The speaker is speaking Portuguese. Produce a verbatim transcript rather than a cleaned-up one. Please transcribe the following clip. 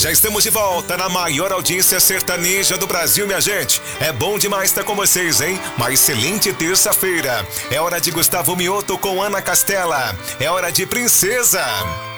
Já estamos de volta na maior audiência sertaneja do Brasil, minha gente. É bom demais estar com vocês, hein? Uma excelente terça-feira. É hora de Gustavo Mioto com Ana Castela. É hora de Princesa.